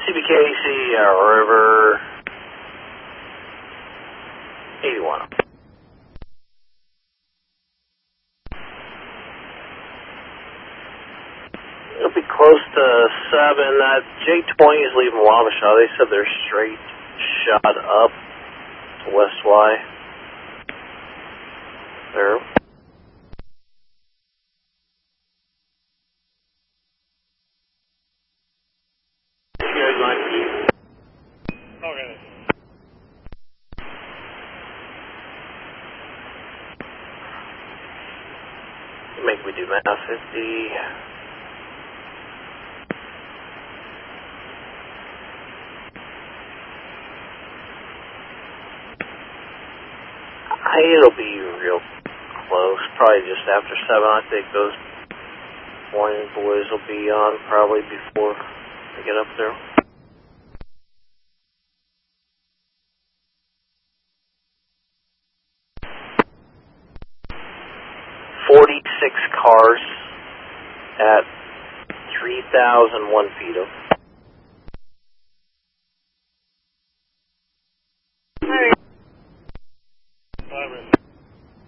CBKC, River 81. It'll be close to 7. J20 is leaving Wabasha. They said they're straight shot up to West Y. There. Okay. Make me do math 50. It'll be real close, probably just after 7. I think those morning boys will be on probably before they get up there. Cars at 3,001 feet.